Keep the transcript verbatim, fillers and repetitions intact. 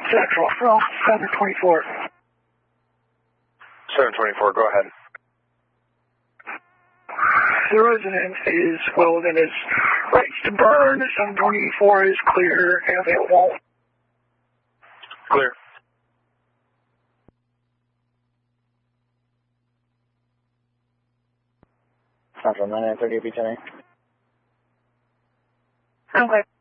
Central from seven twenty-four. seven twenty-four, go ahead. The resident is well within his rights to burn. seven twenty-four is clear and available. Clear. Central nine nine thirty B ten A. Okay.